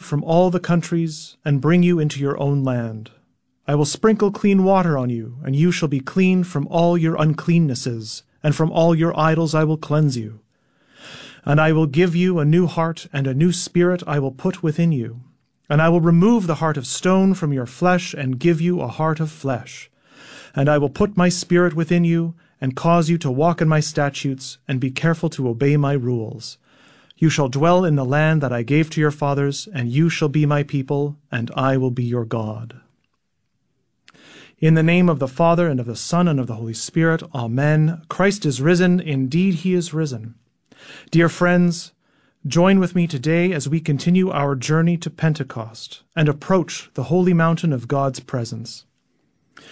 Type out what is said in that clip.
from all the countries and bring you into your own land. I will sprinkle clean water on you, and you shall be clean from all your uncleannesses, and from all your idols I will cleanse you. And I will give you a new heart, and a new spirit I will put within you. And I will remove the heart of stone from your flesh, and give you a heart of flesh. And I will put my spirit within you, and cause you to walk in my statutes, and be careful to obey my rules. You shall dwell in the land that I gave to your fathers, and you shall be my people, and I will be your God. In the name of the Father, and of the Son, and of the Holy Spirit, Amen. Christ is risen. Indeed, he is risen. Dear friends, join with me today as we continue our journey to Pentecost and approach the holy mountain of God's presence.